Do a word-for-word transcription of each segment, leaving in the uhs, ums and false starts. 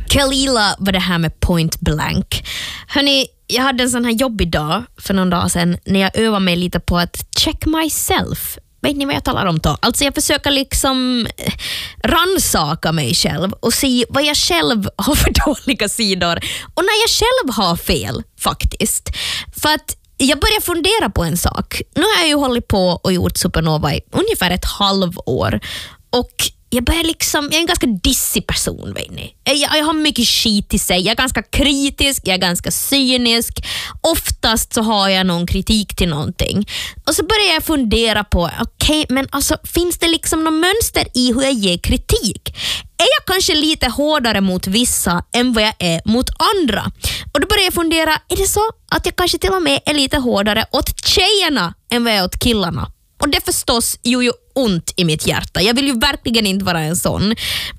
Kalila var det här med Point Blank. Hörrni, jag hade en sån här jobbig dag för någon dag sedan när jag övade mig lite på att check myself. Vet ni vad jag talar om då? Alltså jag försöker liksom rannsaka mig själv och se vad jag själv har för dåliga sidor och när jag själv har fel faktiskt. För att jag börjar fundera på en sak. Nu har jag ju hållit på och gjort Supernova i ungefär ett halvår och jag börjar liksom, jag är en ganska dissig person, vet ni. Jag, jag har mycket skit i sig. Jag är ganska kritisk, jag är ganska cynisk. Oftast så har jag någon kritik till någonting. Och så börjar jag fundera på, okej, okay, men alltså finns det liksom någon mönster i hur jag ger kritik? Är jag kanske lite hårdare mot vissa än vad jag är mot andra? Och då börjar jag fundera, är det så att jag kanske till och med är lite hårdare åt tjejerna än vad jag är åt killarna? Och det förstås gör ju ont i mitt hjärta. Jag vill ju verkligen inte vara en sån.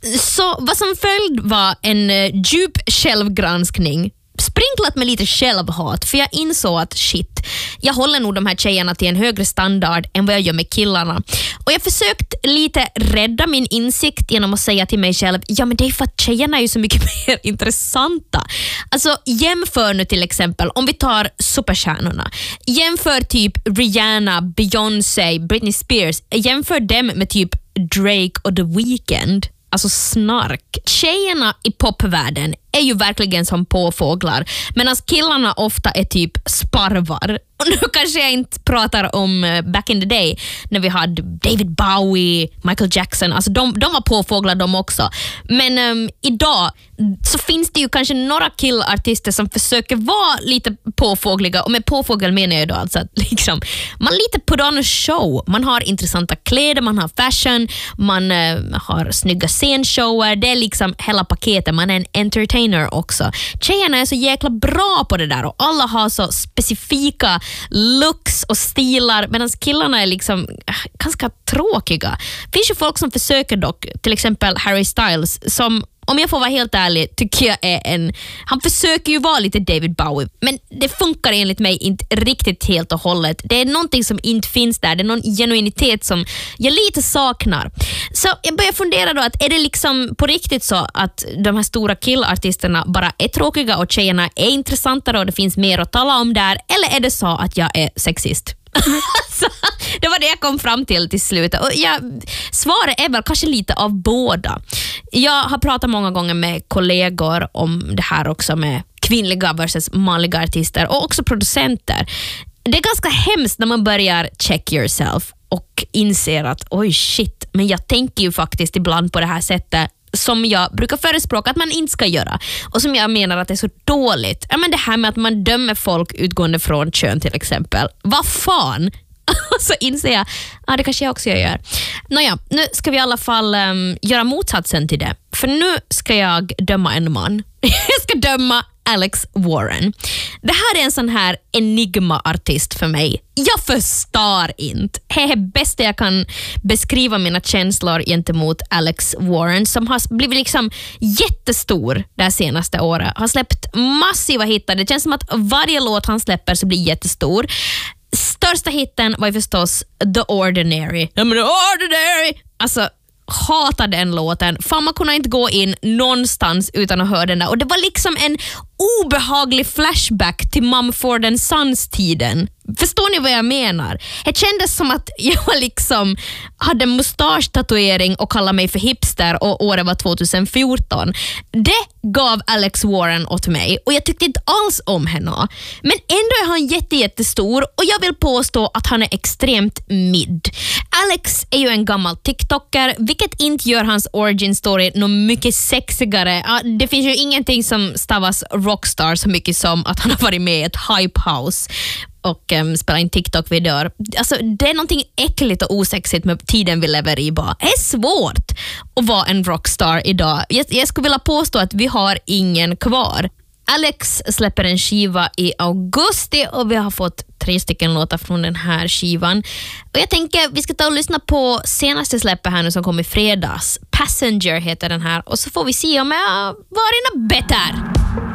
Så vad som följde var en uh, djup självgranskning. Sprinklat med lite självhat. För jag insåg att shit, jag håller nog de här tjejerna till en högre standard än vad jag gör med killarna. Och jag försökt lite rädda min insikt genom att säga till mig själv, ja men det är för att tjejerna är ju så mycket mer intressanta. Alltså jämför nu till exempel, om vi tar superstjärnorna. Jämför typ Rihanna, Beyoncé, Britney Spears. Jämför dem med typ Drake och The Weeknd. Alltså snark. Tjejerna i popvärlden är ju verkligen som påfåglar, medan killarna ofta är typ sparvar. Och nu kanske jag inte pratar om back in the day när vi hade David Bowie, Michael Jackson. Alltså de, de var påfåglar de också. Men um, idag så finns det ju kanske några killartister som försöker vara lite påfågliga. Och med påfågel menar jag då alltså att liksom, man lite put on a show. Man har intressanta kläder, man har fashion, man uh, har snygga scenshower. Det är liksom hela paketet. Man är en entertainer också. Tjejerna är så jäkla bra på det där och alla har så specifika looks och stilar, medan killarna är liksom äh, ganska tråkiga. Det finns ju folk som försöker dock, till exempel Harry Styles, som om jag får vara helt ärlig tycker jag är en, han försöker ju vara lite David Bowie, men det funkar enligt mig inte riktigt helt och hållet. Det är någonting som inte finns där, det är någon genuinitet som jag lite saknar. Så jag börjar fundera då, att är det liksom på riktigt så att de här stora killartisterna bara är tråkiga och tjejerna är intressantare och det finns mer att tala om där, eller är det så att jag är sexist? Så, det var det jag kom fram till till slut. Och jag, svaret är väl kanske lite av båda. Jag har pratat många gånger med kollegor om det här också med kvinnliga versus manliga artister och också producenter. Det är ganska hemskt när man börjar check yourself och inser att oj shit, men jag tänker ju faktiskt ibland på det här sättet som jag brukar förespråka att man inte ska göra. Och som jag menar att det är så dåligt. Ja, men det här med att man dömer folk utgående från kön till exempel. Vad fan? Så inser jag, ja det kanske jag också gör. Nåja, nu ska vi i alla fall um, göra motsatsen till det. För nu ska jag döma en man. Jag ska döma Alex Warren. Det här är en sån här enigma-artist för mig. Jag förstår inte. Det är det bästa jag kan beskriva mina känslor gentemot Alex Warren, som har blivit liksom jättestor det senaste året. Har släppt massiva hittar. Det känns som att varje låt han släpper så blir jättestor. Största hitten var ju förstås The Ordinary. I'm the ordinary! Alltså, hatar den låten. Fan, man kunde inte gå in någonstans utan att höra den där. Och det var liksom en obehaglig flashback till Mumford and Sons-tiden. Förstår ni vad jag menar? Det kändes som att jag liksom hade mustasch-tatuering och kallade mig för hipster och året var tjugohundrafjorton. Det gav Alex Warren åt mig och jag tyckte inte alls om henne. Men ändå är han jätte, jättestor och jag vill påstå att han är extremt mid. Alex är ju en gammal TikToker, vilket inte gör hans origin story något mycket sexigare. Det finns ju ingenting som stavas rockstar så mycket som att han har varit med i ett hype house och um, spela in TikTok-videor. Alltså, det är någonting äckligt och osexigt med tiden vi lever i bara. Det är svårt att vara en rockstar idag. Jag, jag skulle vilja påstå att vi har ingen kvar. Alex släpper en skiva i augusti och vi har fått tre stycken låtar från den här skivan. Och jag tänker vi ska ta och lyssna på senaste släppet här nu som kom i fredags. Passenger heter den här och så får vi se om jag var något bättre.